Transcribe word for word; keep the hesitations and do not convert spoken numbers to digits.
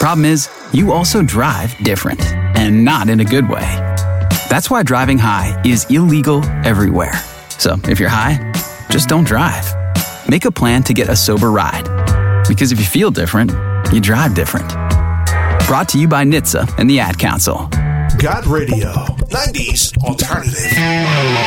Problem is, you also drive different, and not in a good way. That's why driving high is illegal everywhere. So if you're high, just don't drive. Make a plan to get a sober ride. Because if you feel different, you drive different. Brought to you by N H T S A and the Ad Council. God Radio, nineties Alternative.